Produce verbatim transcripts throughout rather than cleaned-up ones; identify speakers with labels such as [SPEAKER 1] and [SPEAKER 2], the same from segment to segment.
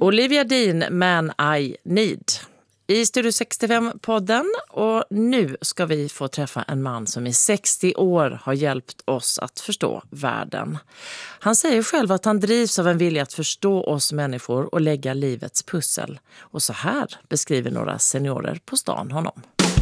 [SPEAKER 1] Olivia Dean, Man I Need. I Studio sextiofem-podden, och nu ska vi få träffa en man som i sextio år har hjälpt oss att förstå världen. Han säger själv att han drivs av en vilja att förstå oss människor och lägga livets pussel. Och så här beskriver några seniorer på stan honom.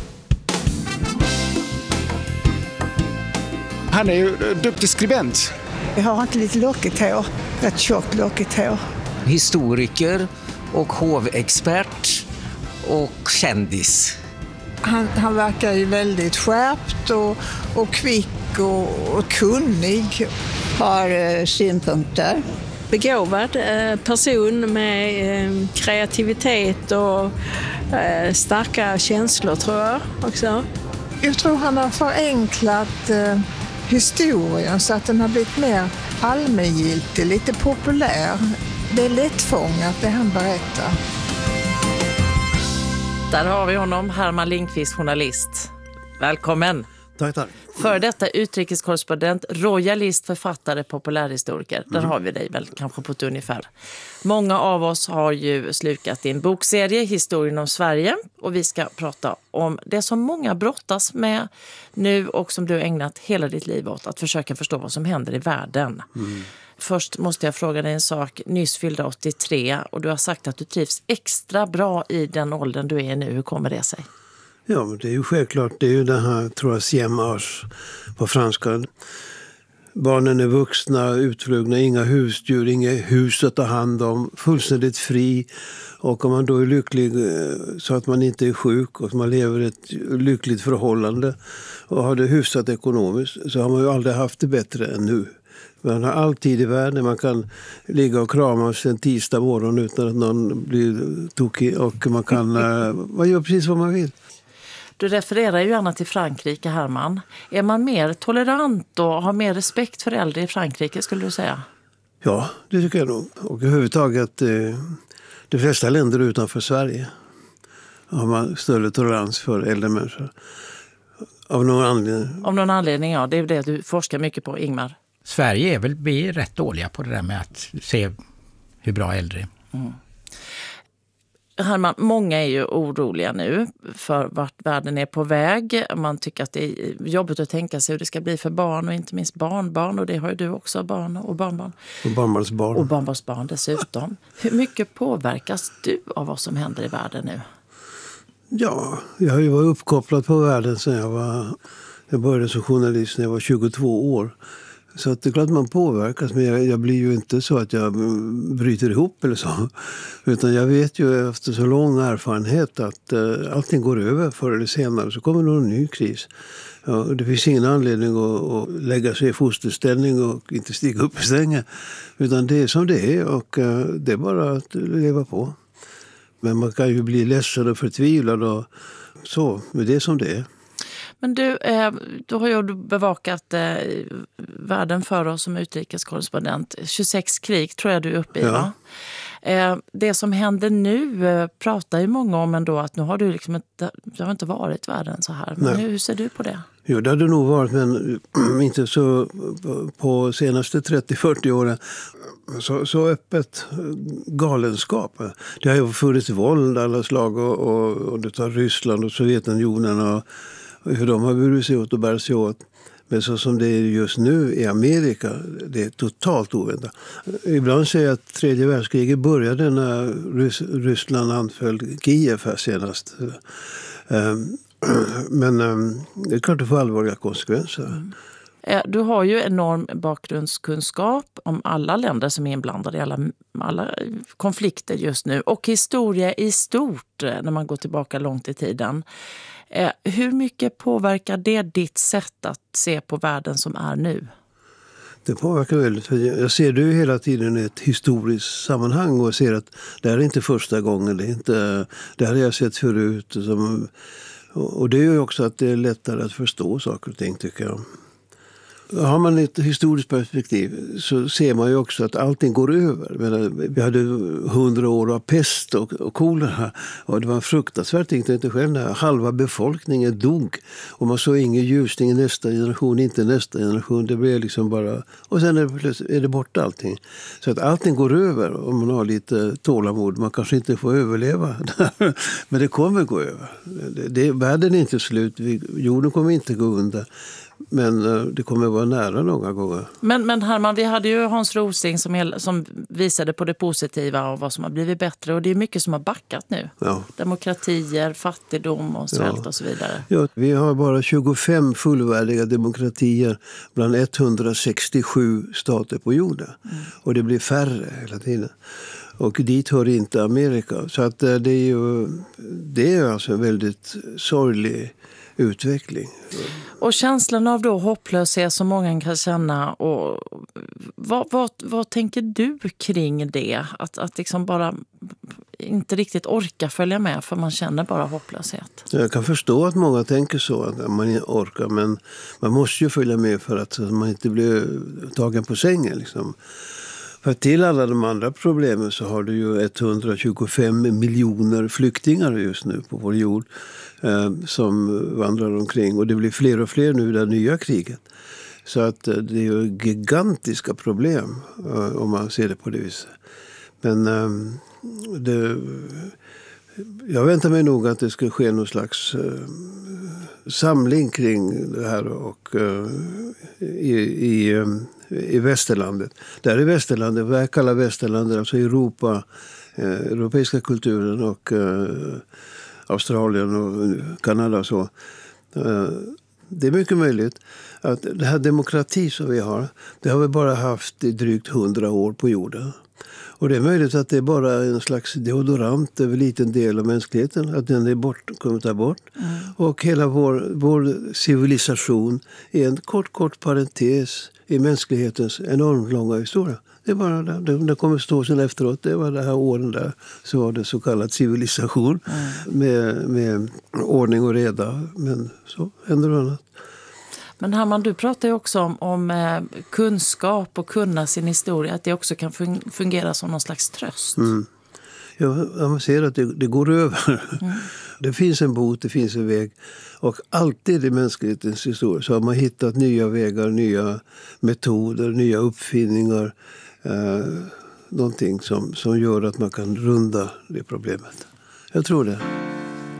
[SPEAKER 2] Han är ju duktig skribent.
[SPEAKER 3] Jag har inte lite lockigt hår, ett tjockt lockigt hår.
[SPEAKER 4] Historiker och hovexpert och kändis.
[SPEAKER 3] Han, han verkar ju väldigt skärpt och, och kvick och, och kunnig.
[SPEAKER 5] Har eh, synpunkter.
[SPEAKER 6] Begåvad eh, person med eh, kreativitet och eh, starka känslor, tror jag också.
[SPEAKER 3] Jag tror han har förenklat eh, historien så att den har blivit mer allmängiltig, lite populär. Det är lättfångat det han berättar.
[SPEAKER 1] Där har vi honom, Herman Lindqvist, journalist. Välkommen.
[SPEAKER 7] Tack, tack.
[SPEAKER 1] För detta utrikeskorrespondent, royalist, författare, populärhistoriker. Där mm. har vi dig väl kanske på ett ungefär. Många av oss har ju slukat din bokserie Historien om Sverige. Och vi ska prata om det som många brottas med nu och som du har ägnat hela ditt liv åt. Att försöka förstå vad som händer i världen. Mm. Först måste jag fråga dig en sak. Nyss fyllde åttiotre och du har sagt att du trivs extra bra i den åldern du är nu. Hur kommer det sig?
[SPEAKER 7] Ja, men det är ju självklart. Det är ju den här, tror jag, siemage på franska. Barnen är vuxna, utflugna, inga husdjur, inga hus att ta hand om, fullständigt fri. Och om man då är lycklig så att man inte är sjuk och man lever ett lyckligt förhållande och har det hyfsat ekonomiskt, så har man ju aldrig haft det bättre än nu. Man har all tid i världen, man kan ligga och kramas en tisdag morgon utan att någon blir tokig, och man kan man gör precis vad man vill.
[SPEAKER 1] Du refererar ju gärna till Frankrike, Herman. Är man mer tolerant och har mer respekt för äldre i Frankrike, skulle du säga?
[SPEAKER 7] Ja, det tycker jag nog. Och överhuvudtaget, eh, de flesta länder utanför Sverige har man större tolerans för äldre människor. Av någon anledning.
[SPEAKER 1] Av någon anledning, ja. Det är det du forskar mycket på, Ingmar.
[SPEAKER 8] Sverige är väl vi är rätt dåliga på det där med att se hur bra äldre är. Mm.
[SPEAKER 1] Herman, många är ju oroliga nu för vart världen är på väg. Man tycker att det är jobbigt att tänka sig hur det ska bli för barn och inte minst barnbarn. Och det har ju du också, barn och barnbarn.
[SPEAKER 7] Och barnbarnsbarn.
[SPEAKER 1] Och barnbarnsbarn dessutom. Hur mycket påverkas du av vad som händer i världen nu?
[SPEAKER 7] Ja, jag har ju varit uppkopplad på världen sedan jag var... Jag började som journalist när jag var tjugotvå år. Så att det är klart man påverkas, men jag, jag blir ju inte så att jag bryter ihop eller så. Utan jag vet ju efter så lång erfarenhet att uh, allting går över förr eller senare, så kommer någon ny kris. Ja, det finns ingen anledning att, att lägga sig i fosterställning och inte stiga upp i sängen. Utan det är som det är, och uh, det är bara att leva på. Men man kan ju bli ledsen och förtvivlad och så, men det är som det är.
[SPEAKER 1] Men du, eh, då har jag bevakat eh, världen för oss som utrikeskorrespondent. tjugosex krig tror jag du är uppe i, ja. Va? Eh, det som händer nu eh, pratar ju många om ändå, att nu har du liksom inte, det har inte varit världen så här. Men hur ser du på det?
[SPEAKER 7] Jo, det hade nog varit, men inte så på senaste trettio till fyrtio åren. Så, så öppet galenskap. Det har ju funnits våld alla slag, och, och, och det tar Ryssland och Sovjetunionen och hur de har burit sig åt och bär sig åt. Men så som det är just nu i Amerika, det är totalt oväntat. Ibland säger jag att tredje världskriget började när Rys- Ryssland anföll Kiev här senast. Men det är klart det får allvarliga konsekvenser.
[SPEAKER 1] Mm. Du har ju enorm bakgrundskunskap om alla länder som är inblandade i alla, alla konflikter just nu. Och historia i stort när man går tillbaka långt i tiden. Hur mycket påverkar det ditt sätt att se på världen som är nu?
[SPEAKER 7] Det påverkar väldigt. Jag ser det ju hela tiden i ett historiskt sammanhang och ser att det här är inte första gången. Det, är inte, det här har jag sett förut. Och det gör ju också att det är lättare att förstå saker och ting, tycker jag. Har man ett historiskt perspektiv så ser man ju också att allting går över. Vi hade hundra år av pest och, och kolera och det var fruktansvärt, inte själv. Halva befolkningen dog och man såg ingen ljusning i nästa generation, inte nästa generation. Det blev liksom bara... Och sen är det, är det borta allting. Så att allting går över om man har lite tålamod. Man kanske inte får överleva. Men det kommer gå över. Det, det, världen är inte slut. Jorden kommer inte gå under. Men det kommer vara nära några gånger.
[SPEAKER 1] Men, men Herman, vi hade ju Hans Rosling som, hel, som visade på det positiva och vad som har blivit bättre. Och det är mycket som har backat nu.
[SPEAKER 7] Ja.
[SPEAKER 1] Demokratier, fattigdom och svält ja. och så vidare.
[SPEAKER 7] Ja, vi har bara tjugofem fullvärdiga demokratier bland etthundrasextiosju stater på jorden. Mm. Och det blir färre hela tiden. Och dit hör inte Amerika. Så att det är ju det är alltså en väldigt sorglig utveckling.
[SPEAKER 1] Och känslan av då hopplöshet som många kan känna, och vad, vad, vad tänker du kring det? Att, att liksom bara inte riktigt orka följa med för man känner bara hopplöshet.
[SPEAKER 7] Jag kan förstå att många tänker så, att man inte orkar, men man måste ju följa med för att man inte blir tagen på sängen liksom. För till alla de andra problemen så har du ju etthundratjugofem miljoner flyktingar just nu på vår jord eh, som vandrar omkring. Och det blir fler och fler nu i det nya kriget. Så att eh, det är ju gigantiska problem eh, om man ser det på det viset. Men eh, det, jag väntar mig nog att det ska ske någon slags eh, samling kring det här och eh, i... i eh, i västerlandet. Där i västerlandet, vad jag kallar västerlandet, alltså Europa, eh, europeiska kulturen och eh, Australien och Kanada och så. Eh, det är mycket möjligt att det här demokrati som vi har, det har vi bara haft i drygt hundra år på jorden. Och det är möjligt att det är bara en slags deodorant över en liten del av mänskligheten. Att den är bort, kommer ta bort. Mm. Och hela vår, vår civilisation är en kort, kort parentes i mänsklighetens enormt långa historia. Det är bara det. Det, det kommer stå sen efteråt. Det var det här åren där. Så var det så kallad civilisation. Mm. Med, med ordning och reda. Men så händer det annat.
[SPEAKER 1] Men Herman, du pratar ju också om, om eh, kunskap och kunna sin historia. Att det också kan fungera som någon slags tröst.
[SPEAKER 7] Mm. Ja, man ser att det, det går över. Mm. Det finns en bot, det finns en väg. Och alltid i mänsklighetens historia så har man hittat nya vägar, nya metoder, nya uppfinningar. Eh, någonting som, som gör att man kan runda det problemet. Jag tror det.